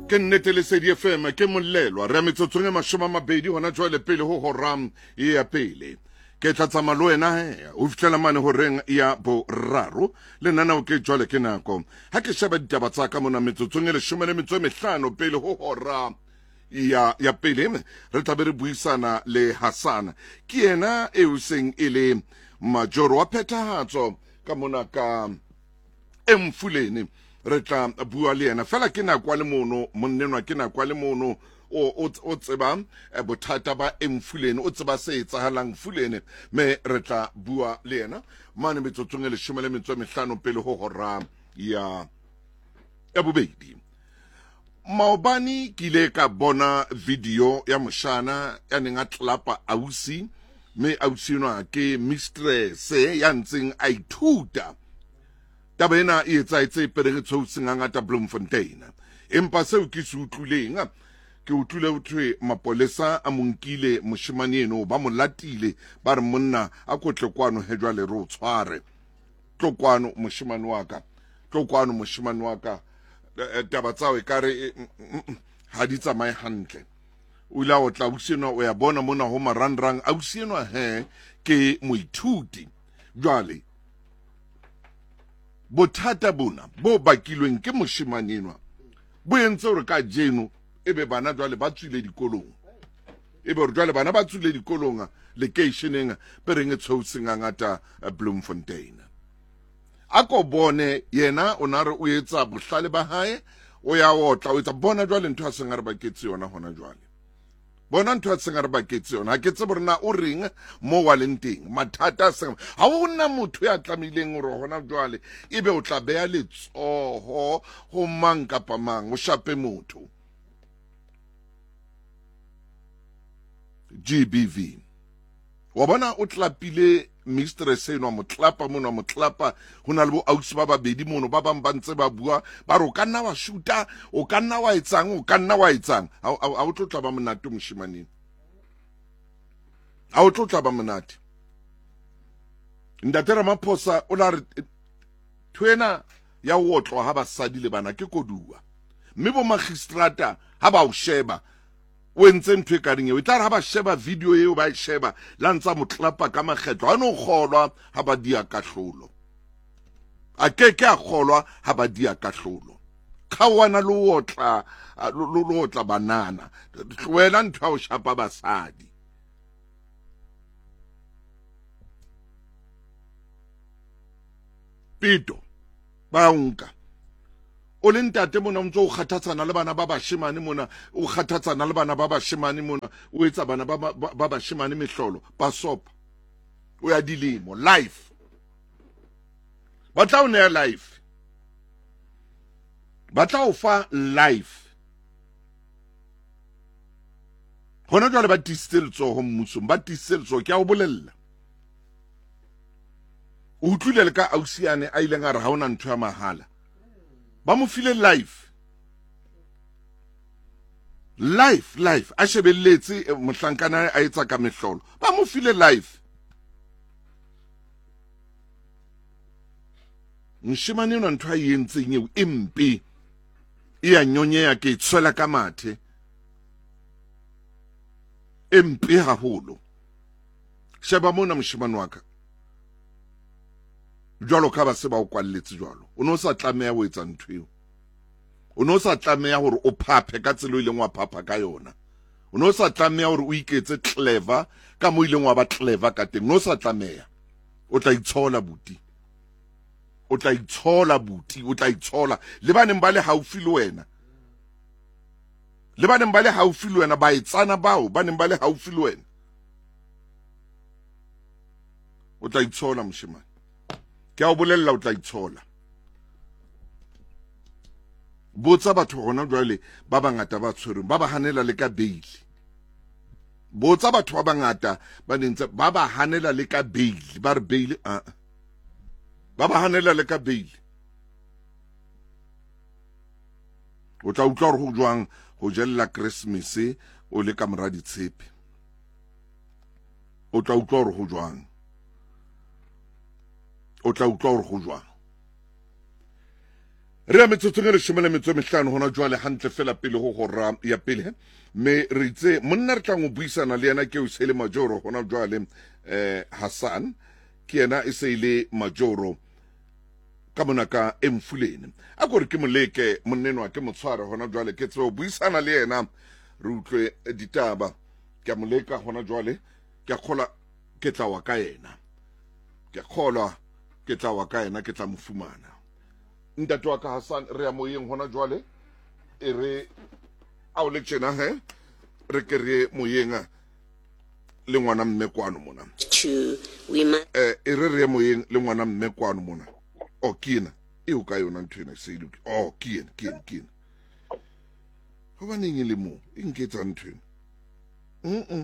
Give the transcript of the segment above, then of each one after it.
ke nnete le Lesedi FM ke mollelwa re metsotsong e 20 hona jwale pele ho horam ya pele ke tlatsa lo wena o fitlela mane ho reng ya boraro le nana o ke jwale ke nako ha ke sheba ditaba tsa ka mona metsotsong e 15 pele ho hora ya pele re tla be re buisana le Hassan ke yena e useng ile majoro wa phethahatso ka mona ka Emfuleni re tla bua le yena fela ke nakwa le mono monnenwa ke nakwa le mono o tseba bothata ba Emfuleni o tseba se etsahalang Fuleni me re tla bua le yena mane metsotsong e 15 pele ho hora ya bobedi maobani kile ka bona video ya moshana ya nenga tlapa ausi me ausi no ke mistress ya ntseng a ithuta taba ena e etsaetse pere tshouseng ngata Bloemfontein empa seo ke se utluleng ke utlule uthwe mapolesa a monkile moshimane eno ba molatile ba re monna a kotlekwano hejwale re o tshware tlokwano moshimane wa ka taba tsawe e kare ha di tsamaye hantle o ila o tla usienwa o ya bona mona ho marangrang a usienwa ke moithuti jwale bothata bona bo bakilweng ke moshimanenwa bo entse hore ka jeno ebe bana jwale ba tswile dikolong ebe re jwale bana ba tswile dikolong locationeng pereng tshouseng ngata Bloemfontein a ko bone yena o na re o etsa bohlale ba hae o ya otla o etsa bona jwale ntho a seng re baketse yona hona jwale bona ntho a seng re baketse yona ke tse borena o reng mo wa lenteng mathata seng ha ona motho ya tlamileng o re hona jwale ebe o tla beya letsoho ho mang kapa mang o shape motho GBV wa bona o tlapile mistress eno motlapa mona motlapa hona le bo ausi ba babedi mono ba bang ba ntse ba bua ba re o ka nna wa shoota o ka nna wa etsang a o tlotla ba monate moshimaneng a o tlotla ba monate ndatera maphosa o la re twena ya wotlwa ha basadi le bana ke kodua mme bo magistrata ha ba o sheba o entse ntho e kareng eo tla ha ba sheba video eo ba sheba la ntsa motlapa ka makgetlo a no kgolwa ha ba dia kahlolo a keke a kgolwa ha ba dia kahlolo khawana lo otla banana tlwela ntho a o shapa basadi pito ba unka o le ntate mona ntse o kgathatsana le bana ba bashemane mona o kgathatsana le bana ba bashemane mona o etsa bana ba bashemane mehlolo ba sopa o ya dilemo life ba tla o ne life ba tla o fa life hona jwale ba tisitseltso ho mmusong ba tisitseltso ke a o bolella o utlwile le ka ausiane a ile ngare ha ona ntho ya mahala ba mo file life a shebelletse mohlankana a etsa ka mehlolo ba mo file life mshimane una ntho a yentseng eo empe e ya nyonyeya ke tswela ka mathe empe haholo sheba mona moshimane wa ka jwalo ka ba se ba o kwalletse jwalo o no sa tlameya ho etsa ntho eo o no sa tlameya hore o phaphe ka tselo ile ngwa phapha ka yona o no sa tlameya hore o iketse clever ka mo ile ngwa ba clever ka teng no sa tlameya o tla itshola buti o tla itshola le baneng ba le haufi le wena ba etsana bao baneng ba le haufi le wena o tla itshola moshemane ke a o bolella o tla itshola botsa batho gona jwale ba bangata ba tshwereng ba ba hanela le ka bail botsa batho ba bangata ba nentse ba ba hanela le ka bail ba re bail ba ba hanela le ka bail o tla utlwa go jwang go jella Christmas o le ka mora ditshepe o tla utlwa go jwang re a metsotso re shomela metso mehlano hona jwale hantle fela pele ho hora ya pele me re itse monna re tla go buisana le yena ke o sele majoro hona jwale Hassan ke yena e se ile majoro ka monaka Emfuleni a gore ke moleke monnenwa ke motshware hona jwale ke tse o buisana le yena re utlwe ditaba ke moleka hona jwale ke khola ke tla wa ka yena ke khola ke tla wa ka yena ke tla mofumana ntate wa ka Hassan re ya moyeng hona jwale e re a o le tjena re ke re moyeng le ngwana mme kwano mona e re moyeng le ngwana mme kwano mona o kina e o ka yona nthwena se ile o kina ho ba neng le mo e nketsa nthwena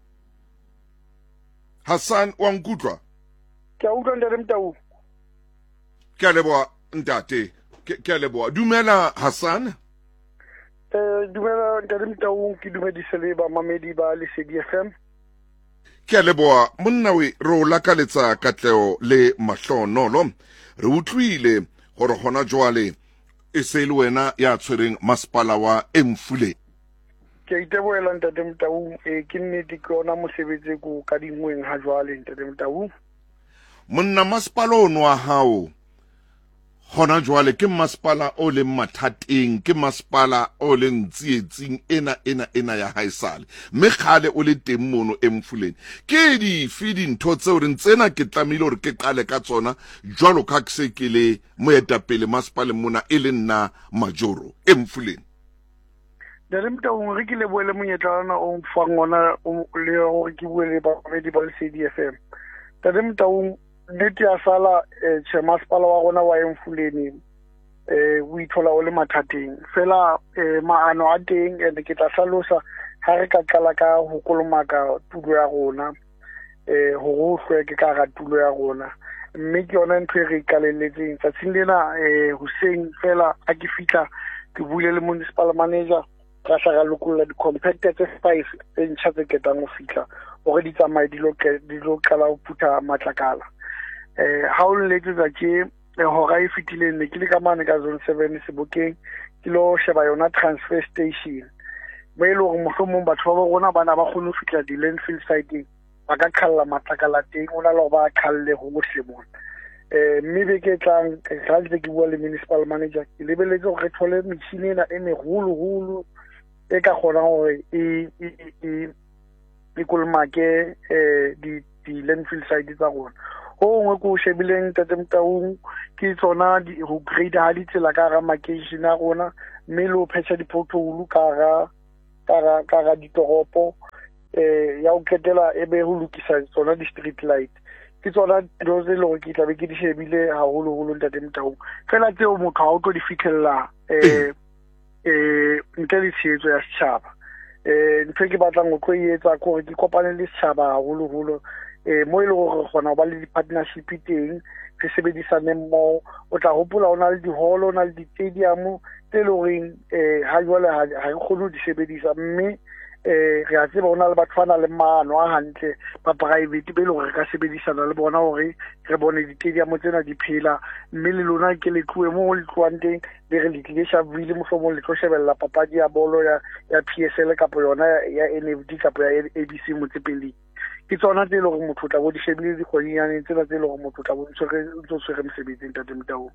Hassan wa nkutlwa ke a utlwa ntate Mtau ke a leboha ntate ke a leboha dumela Hassan dumela ntate Mtau ke dumedise le ba mamedi ba Lesedi FM ke a leboha monna we re o lakaletsa katleo le mahlonolo re utlwile gore gona jwale e se le wena ya tshwereng masepala wa Emfuleni ke iteboela ntate Mtau ke nnete ke ona mosebetsi ko ka dingweng ha jwale ntate Mtau monna masepala ono wa hao gona jwale ke masepala o le mathateng ke masepala o le ntsietsing ena ya haisale mme khale o le teng mono Emfuleni ke di fidi ntho tseo re ntsena ke tlamile hore ke qale ka tsona jwalo ka ke se ke le moetapele masepala mona e le nna majoro Emfuleni ntate Mtau re ke le boele monyetlana o mfang ona le gore ke boele ba mamedi ba Lesedi FM ntate Mtau nnete ya sala masepala wa rona wa Emfuleni o ithola o le mathateng fela maano a teng and ke tla hlalosa ha re ka qala ka ho kolomaka tulo ya rona ho go hlweke ka ga tulo ya rona mme ke yona ntho e re ikalelletseng tsatsing lena Hussein fela a ke fitla ke buile le municipal manager ka hla ga lokolla di-compactor tse 5 tse ntšha tse ketang go fitla gore di tsamaye di lo qala ho phutha matlakala ha o letsetsa ke hora e fitileng ne ke le ka mane ka zone 7 Sebokeng ke lo sheba yona transfer station mo e le gore mohlomong batho ba rona ba na ba kgone ho fitla di-landfill siteng ba ka qhalla matlakala teng o na le go ba qhalle go gohle mona mme be ke tlang ga ntse ke bua le municipal manager ke lebeletse gore re thole metšhini ena e megolo e ka kgonang gore e kolomake di-landfill site tsa rona ho ngwe ko shebileng tate Mtaung ke tsona ho grade ha ditsela ka ga makeishene a rona mme le ho phetsa di-pothole ka ga ditoropo ya o ketela e be ho lokisa tsona di-street light ke tsona dilo tse leng ke tlabe ke di shebile haholo tate Mtaung fela tseo motho ha o tlo di fitlhella ntle le tshehetso ya setšhaba ntho ke batlang go tlo e etsa kore ke kopane le setšhaba haholo mo e le gore gona ba le di-partnership teng re sebedisane mmogo o tla gopola o na le di-hall o na le di-stadium tse le goreng ha jwale ha re kgone ho di sebedisa mme re a tseba o na le batho ba na le maano a hantle ba private be le gore re ka sebedisana le bona gore re bone di-stadium tsena di phela mme le lona ke le tloe mo le tloang teng le re le tlile Sharpeville mohlomong le tlo shebella papadi ya bolo ya PSL kapo yona ya NFD kapo ya ABC Motsepeleng ke tsona tse le gore motho tla bo di shebile dikgonyane tsena tse le gore motho tla bo ntse mosebetsing tate Mtau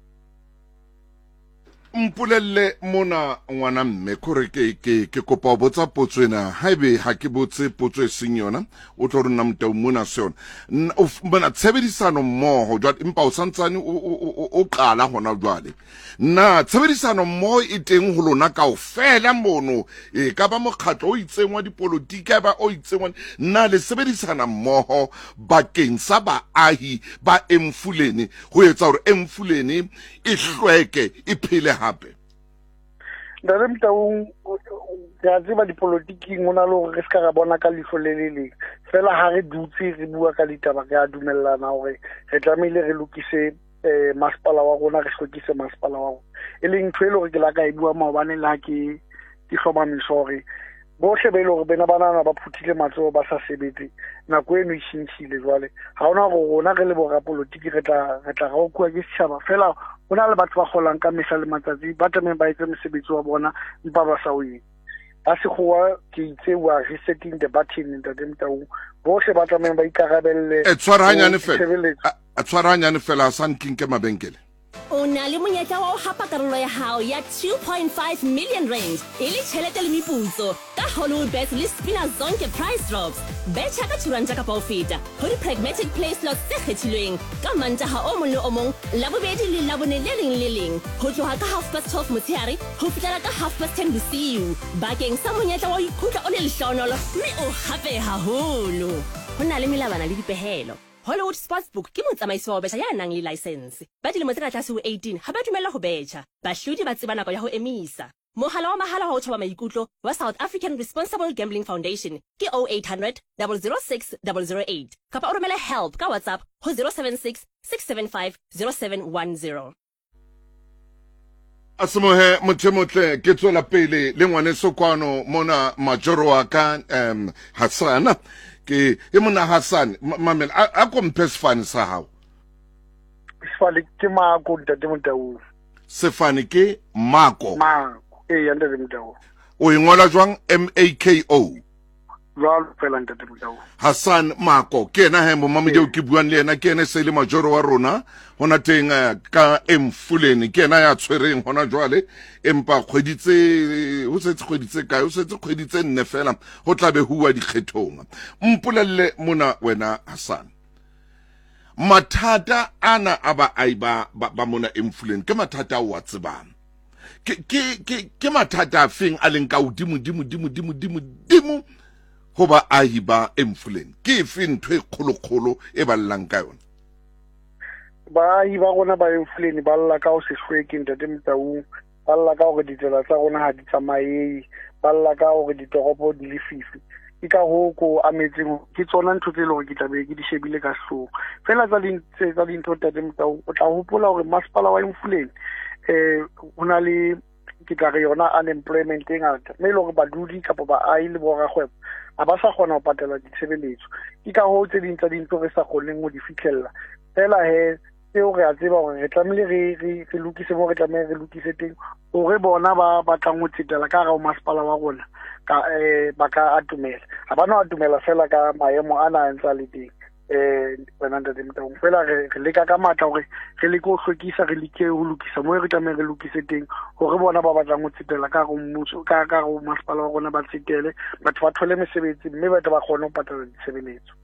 mpolelle mona ngwana mme kore ke kopa o botsa potso ena haebe ha ke botse potso e seng yona o tlo rona Mtau mona se yona bona tshebedisano mmoho jwale empa o santsane o qala hona jwale na tshebedisano mmoho e teng ho lona kaofela mono e ka ba mokgatlo o itsengwa dipolotiki ba o itsengwa na le sebedisana mmoho bakeng sa baahi ba Emfuleni ho etsa hore Emfuleni e hlweke e phele hape ntate Mtaung ke a tseba dipolotiking o na le gore re se ka ra bona ka leihlo le le leng fela ha re dutse re bua ka ditaba re a dumellana gore re tlamehile re lokise masepala wa rona re hlokise masepala wa rona e leng ntho e le gore ke la ka e bua maobane le ha ke hlomamisa gore bohle ba ile gore bena banana ba phuthile matsoho ba sa sebetse nako eno e tšhintšhile jwale ga ona go rona re le borapolotiki re tla ga o kua ke setšhaba fela go na le batho ba golang ka mehla le matsatsi ba tameng ba etse mosebetsi wa bona mpa ba sa o etse ba sekgowa ke itse we are resetting the button ntate Motaung bohle ba tameng ba ikarabelle tshwara hanyane fela sa nkinke mabenkele o na le monyetla wa ho hapa karolo ya hao ya 2.5 million rand e le tjhelete le meputso ka Hollywood Bet le Spina Zonke price drops betjha ka turanta kapa ho feta ho di-pragmatic play slots tse kgethilweng ka mantaha o mong le o mong labobedi le labone le leng le leng ho tloha ka 12:30 motshehare ho fihlela ka 10:30 bosiu bakeng sa monyetla wa ho ikutlwa o le lehlohonolo mme o hape haholo ho na le melawana le dipehelo Hollywood Sportsbook ke motsamaisi wa betjha ya nang le license. Ba dilemo tse ka tlase ho 18 ha ba dumella ho betjha. Bahlodi ba tseba nako ya ho emisa. Mohala wa mahala wa ho thoba maikutlo wa South African Responsible Gambling Foundation ke 0800 006 008. Kapa o romele help ka WhatsApp ho 076 675 0710. Asemohe mothemotle ke tswela pele le ngwane sokwano mona majoro wa ka Hassan ke mona Hassan mamela a komphe sefane sa hao sefane ke Mako ntate Motaung sefane ke Mako ya ntate Motaung o ingola jwang MAKO jwalo fela ntate Motaung Hassan Mako ke ena he mo mamedi o ke buang le ena ke ene se le majoro wa rona hona teng ka Emfuleni ke ena ya tshwereng hona jwale empa kgweditse ho setse kgweditse kae ho setse kgweditse nne fela ho tlabe huwa dikgethong mpolelle mona wena Hassan mathata ana aba aiba ba mona Emfuleni ke mathata o a tsebang ke mathata a feng a leng ka udimo hoba ahiba Emfuleni ke efe ntho e kgolokgolo e ballang ka yona baahi ba rona ba Emfuleni ba lla ka ho se hlweke ntate Motaung ba lla ka hore ditsela tsa rona ha di tsamaye ba lla ka hore ditoropo di lefifi ke ka ho ko ametseng ke tsona ntho tse le hore ke tlabe ke di shebile ka hloho fela tsa dintho ntate Motaung o tla hopola hore masepala wa Emfuleni hona le ke tla re yona unemployment e ngata mme le hore badudi kapa baahi le borakgwebo a ba sa kgona ho patala ditshebeletso ke ka ho tse ding tsa dintho re sa kgoneng ho di fitlhella fela he tseo re a tseba hore re tlamehile re lokise mo re tlamehile re lokise teng hore bona ba batlang ho tsetela ka hara masepala wa rona ka ba ka atumela ha ba no atumela fela ka maemo ana a ntse a le teng wena ntate Motaung fela re leka ka matla hore re leke ho hlwekisa re leke ho lokisa mo re tlamehile re lokise teng hore bona ba batlang ho tsetela ka hara mmuso ka masepala wa rona ba tsetele batho ba thole mesebetsi mme batho ba kgone ho patala ditshebeletso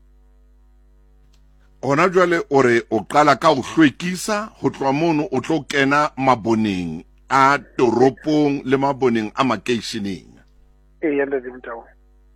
ona jwale ore o qala ka ho hlwekisa ho tloa mono o tlo kena maboneng a toropong le maboneng a makeisheneng ya ntate Motaung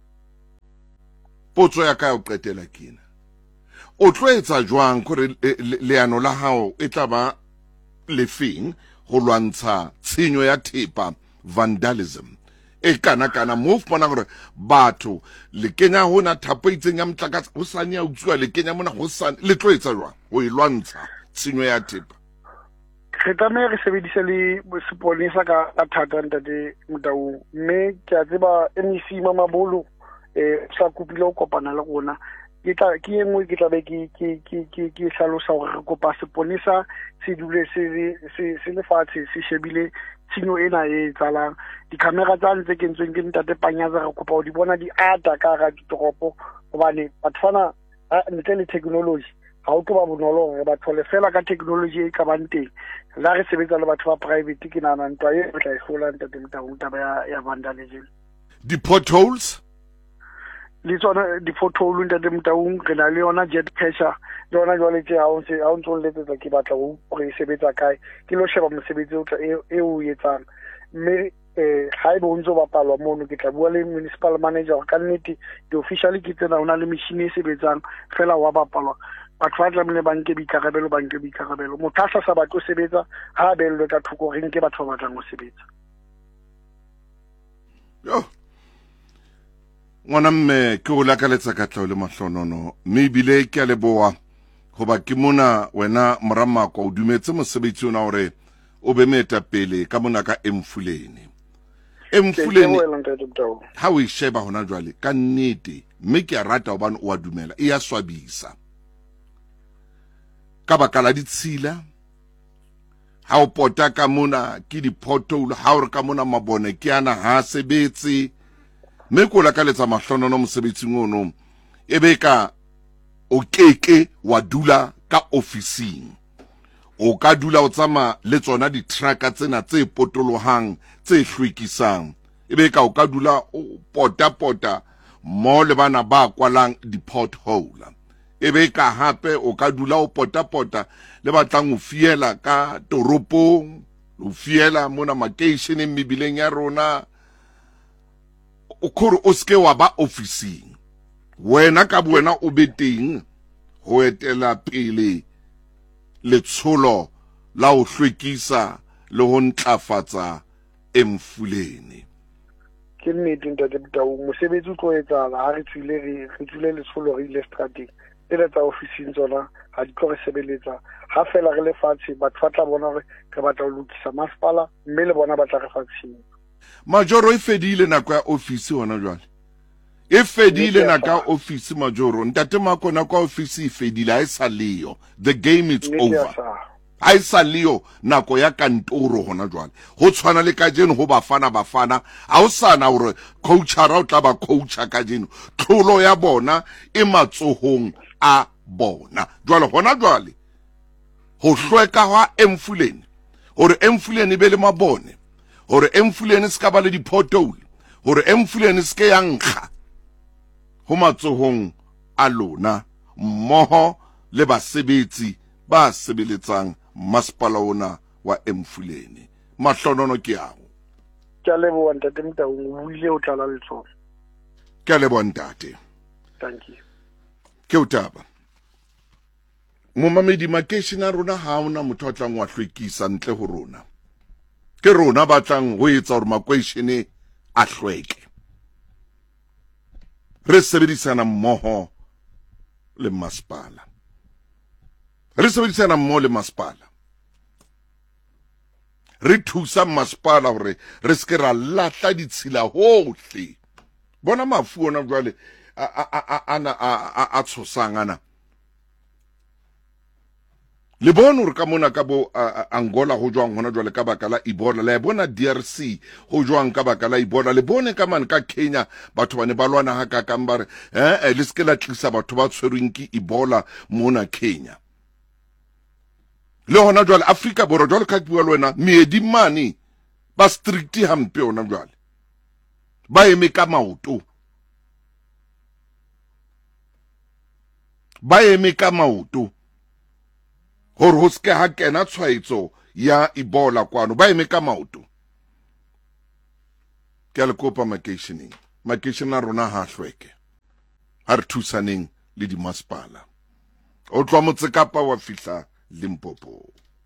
potso ya ka o qetela kena o tlo etsa jwang gore leano la hao e tla ba lefeng go lwantsha tshenyo ya thepa vandalism e kana mo fumana gore batho le kenya hona thapo itseng ya motlakatsa ho sane ya utswa le kenya mona ho sane le tlo etsa jwang ho e lwantsha tshenyo ya thepa re tlameha re sebedise le seponesa ka thata ntate Motaung mme ke a tseba MEC Mamabolo sa kupile ho kopana le rona ke engwe ke tlabe ke hlalosa hore re kopa seponesa se dule se le fatshe se shebile tshenyo ena e tsalang dikamera tsa ntse ke ntsweng ke ntate Panyaza re kopa ho di bona di ata ka hara ditoropo hobane batho bana ntle le technology ha o tlo ba bonolo hore ba thole fela ka technology e ka bang teng la re sebetsa le batho ba private ke nana ntwa e tla e hlola ntate Motaung taba ya vandalism di potholes le tsona di-pothole ntate Motaung re na le yona jet pressure le yona jwale tse ha o ntso letsetsa ke batla ho re sebetsa kae ke lo sheba mosebetsi e o etsang mme ha e bo ntso bapalwa mono ke tla bua le municipal manager ka nnete di-officially ke tsena hona le machine e sebetsang fela wa bapalwa batho ba tlamehile ba nke boikarabelo motho a sa batle ho sebetsa ha a bellwe ka thoko re nke batho ba batlang ho sebetsa ngwana mme ke o lakaletsa ka tlao le mahlonono mme ebile ke a leboa hoba ke mona wena Moramako o dumetse mosebetsi ona hore o be moetapele ka mona ka Emfuleni Emfuleni ha o sheba hona jwale ka nnete mme ke a rata hobane o a dumela e ya swabisa ka baka la ditshila ha o pota ka mona ke di-pothole ha o re ka mona mabone ke ana ha sebetse mme ko la ka letsa mahlonono mosebetsing ono ebe ka o keke wa dula ka ofising o ka dula o tsama le tsona di-trucka tsena tse potolohang tse hlwekisang ebe ka o ka dula o pota mo le bana ba kwalang di-pothole ebe ka hape o ka dula o pota le batlang o fiela ka toropong o fiela mona makeisheneng mebileng ya rona o khore o ske wa ba ofising wena ka buena o beteng ho etela pele letsholo la ho hlwekisa le ho ntlafatsa Emfuleni. Ke nnete ntate Mtaung mosebetsi o tlo etsahala ha re tswile letsholo re ile strateng le tsa ofising tsona ha di tlo re sebeletsa ha fela re le fatshe batho ba tla bona re batla ho lokisa masepala mme le bona ba tla re fatsheng Majoro e fedile nako ya ofisi hona jwale e fedile nako ya ofisi Majoro ntate mako nako ya ofisi e fedile ha e sa leo the game is over ha e sa leo nako ya kantoro hona jwale ho tshwana le ka jeno ho bafana ha o sana hore coachara o tla ba coacha ka jeno tlholo ya bona e matsohong a bona jwale hona jwale ho hlweka ha Emfuleni hore Emfuleni be le mabone hore Emfuleni ska ba le di-pothole hore Emfuleni ske ya nkga ho matsohong a lona mmoho le basebetsi ba sebeletsang masepala ona wa Emfuleni mahlonono ke ao ke a leboha ntate Mtaung o ile o tlala letsoho ke a leboha ntate thank you ke utaba momamedi makeishene a rona ha ona motho a tlang wa hlwekisa ntle ho rona ke rona ba tlang ho etsa hore makeishene a hlweke re sebedisana mmoho le masepala re thusa masepala hore re ske ra latla ditshila hohle bona mafu ona jwale a tshosang ana le bona hore ka mona ka bo Angola ho jwang hona jwale ka baka la Ebola le bona DRC ho jwang ka baka la Ebola le bone ka man ka Kenya batho ba ne ba lwana ha ka kambare le ske la tlisa batho ba tshwerweng ke Ebola mona Kenya le hona jwale Afrika Borwa jwale ka bua le wena meedi mane ba strict hampe hona jwale ba eme ka maoto hore ho ske ha kena tshwaetso ya Ebola kwano ba eme ka maoto ke le kopa makeisheneng a rona ha hlweke ha re thusaneng le di masepala o tloa Motse Kapa wa fihla Limpopo.